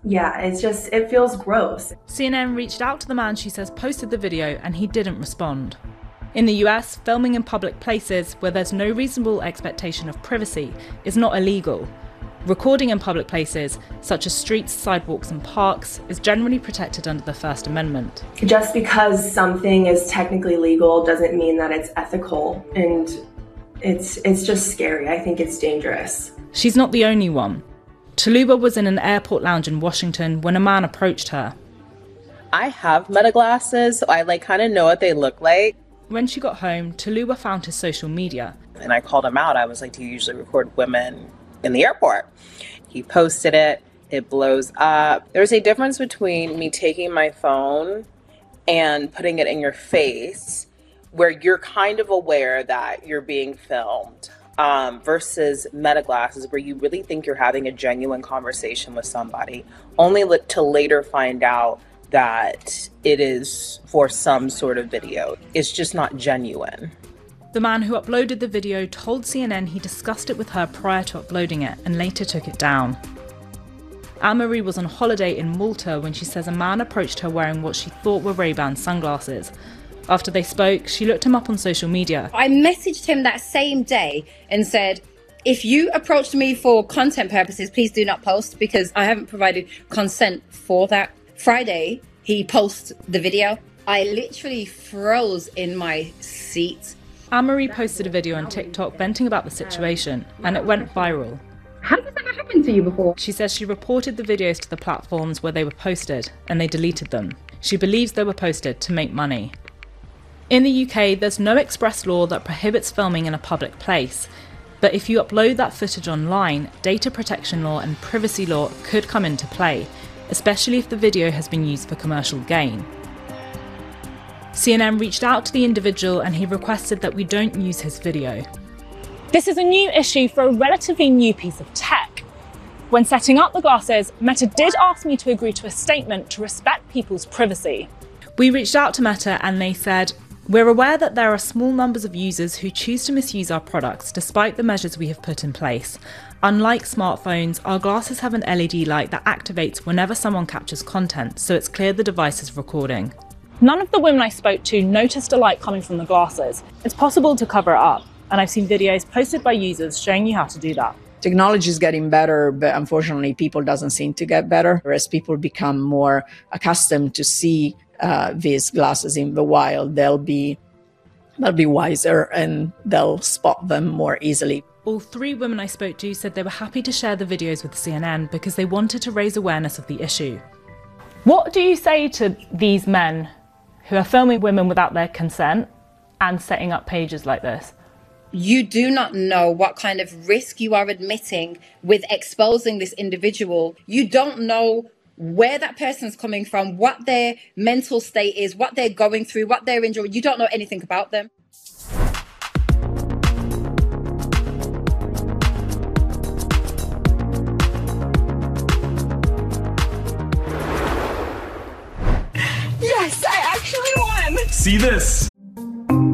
Yeah, it feels gross. CNN reached out to the man she says posted the video and he didn't respond. In the US, filming in public places where there's no reasonable expectation of privacy is not illegal. Recording in public places, such as streets, sidewalks and parks, is generally protected under the First Amendment. Just because something is technically legal doesn't mean that it's ethical, and it's just scary. I think it's dangerous. She's not the only one. Tuluba was in an airport lounge in Washington when a man approached her. I have Meta glasses, so I kind of know what they look like. When she got home, Tuluba found his social media. And I called him out. I was like, do you usually record women in the airport? He posted it. It blows up. There's a difference between me taking my phone and putting it in your face where you're kind of aware that you're being filmed versus Meta glasses where you really think you're having a genuine conversation with somebody, only to later find out that it is for some sort of video. It's just not genuine. The man who uploaded the video told CNN he discussed it with her prior to uploading it and later took it down. Anne-Marie was on holiday in Malta when she says a man approached her wearing what she thought were Ray-Ban sunglasses. After they spoke, she looked him up on social media. I messaged him that same day and said, if you approached me for content purposes, please do not post because I haven't provided consent for that. Friday, he posted the video. I literally froze in my seat. Anne-Marie posted a video on TikTok venting about the situation, and it went viral. Has this ever happened to you before? She says she reported the videos to the platforms where they were posted, and they deleted them. She believes they were posted to make money. In the UK, there's no express law that prohibits filming in a public place, but if you upload that footage online, data protection law and privacy law could come into play, especially if the video has been used for commercial gain. CNN reached out to the individual and he requested that we don't use his video. This is a new issue for a relatively new piece of tech. When setting up the glasses, Meta did ask me to agree to a statement to respect people's privacy. We reached out to Meta and they said, "We're aware that there are small numbers of users who choose to misuse our products despite the measures we have put in place. Unlike smartphones, our glasses have an LED light that activates whenever someone captures content, so it's clear the device is recording." None of the women I spoke to noticed a light coming from the glasses. It's possible to cover it up, and I've seen videos posted by users showing you how to do that. Technology is getting better, but unfortunately people doesn't seem to get better. As people become more accustomed to see these glasses in the wild, they'll be wiser and they'll spot them more easily. All three women I spoke to said they were happy to share the videos with CNN because they wanted to raise awareness of the issue. What do you say to these men who are filming women without their consent and setting up pages like this? You do not know what kind of risk you are admitting with exposing this individual. You don't know where that person's coming from, what their mental state is, what they're going through, what they're enjoying. You don't know anything about them. Yes, I actually won! See this?